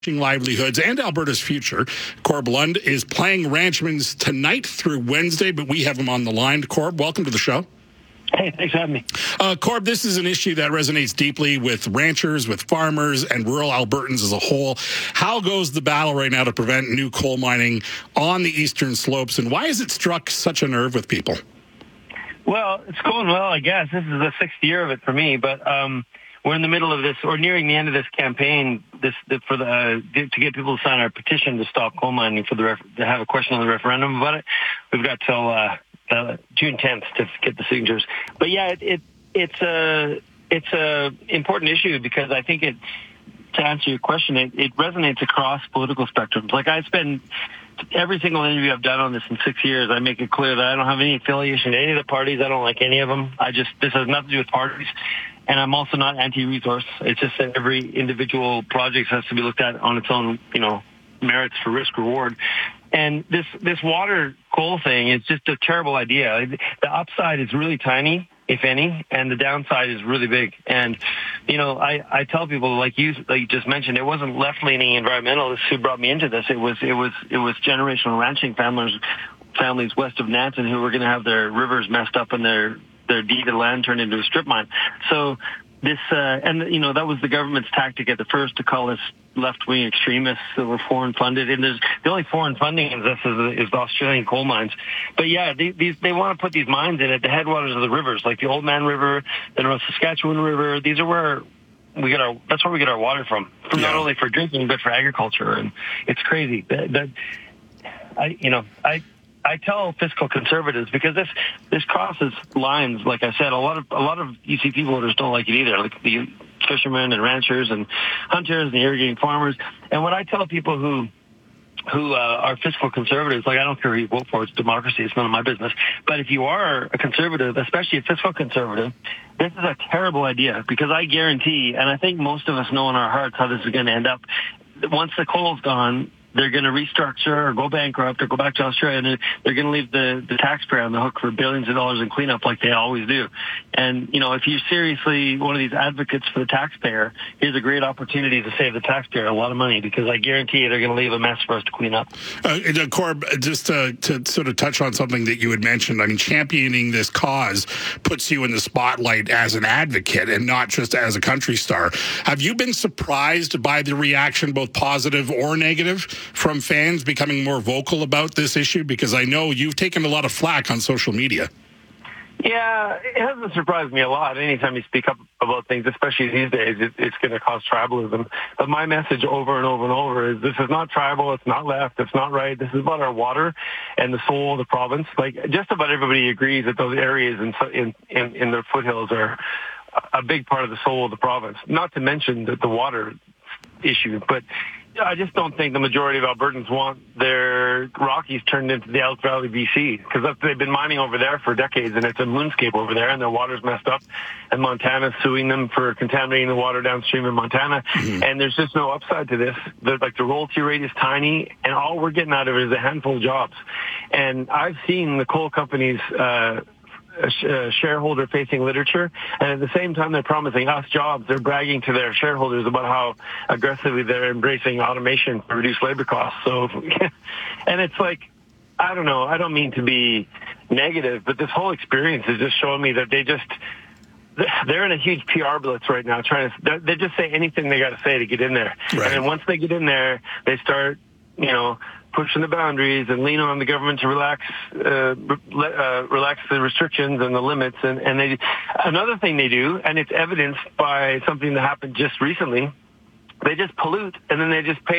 livelihoods and Alberta's future. Corb Lund is playing Ranchmans tonight through Wednesday, but we have him on the line. Corb, welcome to the show. Hey, thanks for having me. Corb, this is an issue that resonates deeply with ranchers, with farmers, and rural Albertans as a whole. How goes the battle right now to prevent new coal mining on the eastern slopes, and why has it struck such a nerve with people? Well, it's going well, I guess. This is the sixth year of it for me, but we're in the middle of this, or nearing the end of this campaign, to get people to sign our petition to stop coal mining to have a question on the referendum about it. We've got till June 10th to get the signatures. But yeah, it's a important issue because I think to answer your question, it resonates across political spectrums. Like I spend every single interview I've done on this in 6 years, I make it clear that I don't have any affiliation to any of the parties. I don't like any of them. This has nothing to do with parties. And I'm also not anti-resource. It's just that every individual project has to be looked at on its own, merits for risk reward. And this water coal thing is just a terrible idea. The upside is really tiny, if any, and the downside is really big. And, I tell people, like you just mentioned, it wasn't left-leaning environmentalists who brought me into this. It was generational ranching families west of Nanton who were going to have their rivers messed up and their deeded land turned into a strip mine. So this, that was the government's tactic at the first, to call us left-wing extremists that were foreign funded. And the only foreign funding in this is the Australian coal mines. But yeah, they want to put these mines in at the headwaters of the rivers, like the Oldman River, the North Saskatchewan River. These are where that's where we get our water from not only for drinking, but for agriculture. And it's crazy. I tell fiscal conservatives, because this crosses lines. Like I said, a lot of UCP voters don't like it either, like the fishermen and ranchers and hunters and the irrigating farmers. And what I tell people who are fiscal conservatives, like, I don't care who you vote for, it's democracy, it's none of my business. But if you are a conservative, especially a fiscal conservative, this is a terrible idea, because I guarantee, and I think most of us know in our hearts how this is going to end up. Once the coal's gone, they're going to restructure or go bankrupt or go back to Australia, and they're going to leave the taxpayer on the hook for billions of dollars in cleanup like they always do. And, if you're seriously one of these advocates for the taxpayer, here's a great opportunity to save the taxpayer a lot of money, because I guarantee you they're going to leave a mess for us to clean up. Corb, just to sort of touch on something that you had mentioned, I mean, championing this cause puts you in the spotlight as an advocate and not just as a country star. Have you been surprised by the reaction, both positive or negative, from fans becoming more vocal about this issue? Because I know you've taken a lot of flack on social media. Yeah, it hasn't surprised me a lot. Anytime you speak up about things, especially these days, it's going to cause tribalism. But my message over and over and over is this is not tribal, it's not left, it's not right. This is about our water and the soul of the province. Like, just about everybody agrees that those areas in the foothills are a big part of the soul of the province. Not to mention the water issue, but I just don't think the majority of Albertans want their Rockies turned into the Elk Valley, BC, because they've been mining over there for decades, and it's a moonscape over there, and their water's messed up, and Montana's suing them for contaminating the water downstream in Montana, and there's just no upside to this. The royalty rate is tiny, and all we're getting out of it is a handful of jobs. And I've seen the coal companies shareholder-facing literature, and at the same time they're promising us jobs, they're bragging to their shareholders about how aggressively they're embracing automation to reduce labor costs. So, and it's like, I don't know, I don't mean to be negative, but this whole experience is just showing me that they're in a huge PR blitz right now, they just say anything they got to say to get in there. Right. And then once they get in there, they start, pushing the boundaries and lean on the government to relax the restrictions and the limits. And another thing they do, and it's evidenced by something that happened just recently, they just pollute and then they just pay